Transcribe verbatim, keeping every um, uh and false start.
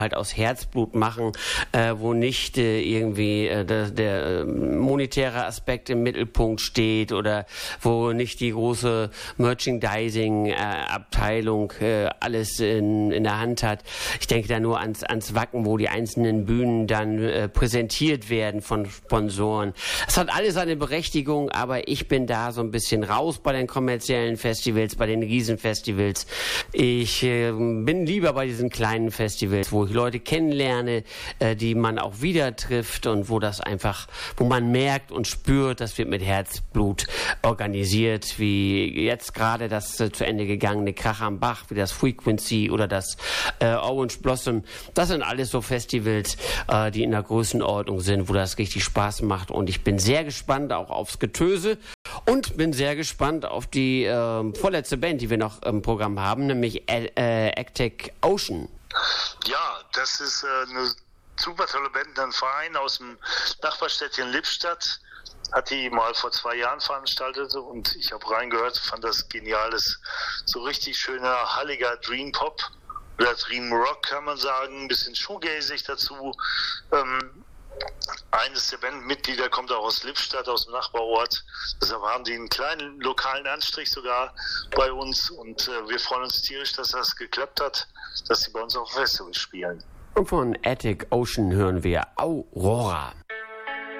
halt aus Herzblut machen, äh, wo nicht äh, irgendwie äh, der, der äh, monetäre Aspekt im Mittelpunkt steht oder wo nicht die große Merchandising-Abteilung äh, alles in, in der Hand hat. Ich denke da nur ans, ans Wacken, wo die einzelnen Bühnen dann äh, präsentiert werden von Sponsoren. Es hat alles seine Berechtigung, aber ich bin da so ein bisschen raus bei den kommerziellen Festivals, bei den Riesenfestivals. Ich äh, bin lieber bei diesen kleinen Festivals, wo ich Leute kennenlerne, äh, die man auch wieder trifft und wo das einfach, wo man merkt und spürt, das wird mit Herzblut organisiert, wie jetzt gerade das äh, zu Ende gegangene Krach am Bach, wie das Frequency oder das äh, Orange Blossom. Das sind alles so Festivals, äh, die in der Größenordnung sind, wo das richtig Spaß macht, und ich bin sehr gespannt auch aufs Getöse und bin sehr gespannt auf die äh, vorletzte Band, die wir noch im Programm haben, nämlich äh, Arctic Ocean. Ja, das ist äh, eine super tolle Band, ein Verein aus dem Nachbarstädtchen Lippstadt, hat die mal vor zwei Jahren veranstaltet und ich habe reingehört, fand das genial. Das ist so richtig schöner, halliger Dream Pop oder Dream Rock, kann man sagen, ein bisschen shoegazig dazu. Ähm, Eines der Bandmitglieder kommt auch aus Lippstadt, aus dem Nachbarort. Deshalb haben die einen kleinen lokalen Anstrich sogar bei uns. Und äh, wir freuen uns tierisch, dass das geklappt hat, dass sie bei uns auf dem Festival spielen. Und von Arctic Ocean hören wir Aurora.